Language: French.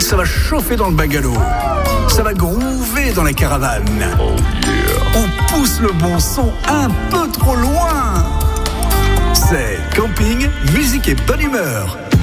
Ça va chauffer dans le bungalow. Ça va groover dans la caravane. On pousse le bon son un peu trop loin. C'est camping, musique et bonne humeur.